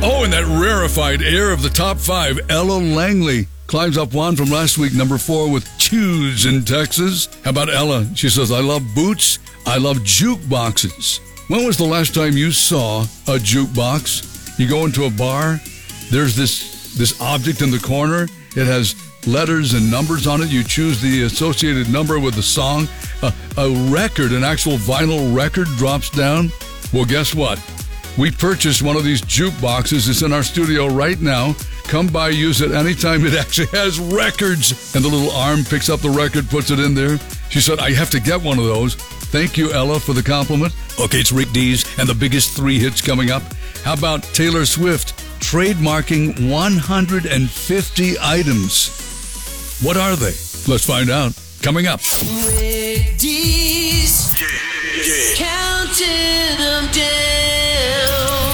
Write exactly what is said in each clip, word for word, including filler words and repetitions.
Oh, and that rarefied air of the top five, Ella Langley climbs up one from last week, number four, with Choose in Texas. How about Ella? She says, I love boots. I love jukeboxes. When was the last time you saw a jukebox? You go into a bar, there's this, this object in the corner. It has letters and numbers on it. You choose the associated number with the song. Uh, a record, an actual vinyl record drops down. Well, guess what? We purchased one of these jukeboxes. It's in our studio right now. Come by, use it anytime. It actually has records. And the little arm picks up the record, puts it in there. She said, I have to get one of those. Thank you, Ella, for the compliment. Okay, it's Rick Dees and the biggest three hits coming up. How about Taylor Swift trademarking one hundred fifty items? What are they? Let's find out. Coming up. Rick Dees, yeah, yeah. Counting them down.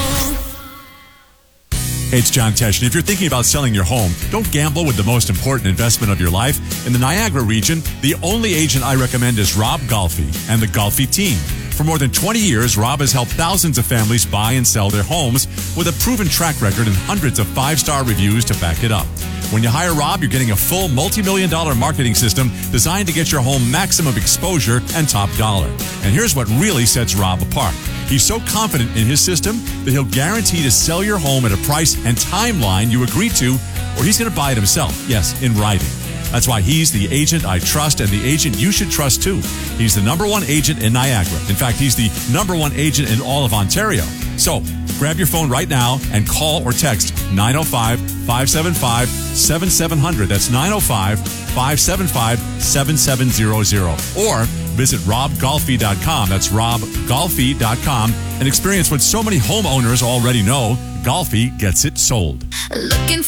Hey, it's John Tesh, and if you're thinking about selling your home, don't gamble with the most important investment of your life. In the Niagara region, the only agent I recommend is Rob Golfi and the Golfi team. For more than twenty years, Rob has helped thousands of families buy and sell their homes with a proven track record and hundreds of five-star reviews to back it up. When you hire Rob, you're getting a full multi-million dollar marketing system designed to get your home maximum exposure and top dollar. And here's what really sets Rob apart. He's so confident in his system that he'll guarantee to sell your home at a price and timeline you agreed to, or he's going to buy it himself. Yes, in writing. That's why he's the agent I trust and the agent you should trust too. He's the number one agent in Niagara. In fact, he's the number one agent in all of Ontario. So grab your phone right now and call or text nine oh five, five seven five, seven seven zero zero. That's nine oh five, five seven five, seven seven zero zero. Or visit rob golfi dot com. That's rob golfi dot com and experience what so many homeowners already know. Golfi gets it sold. Looking for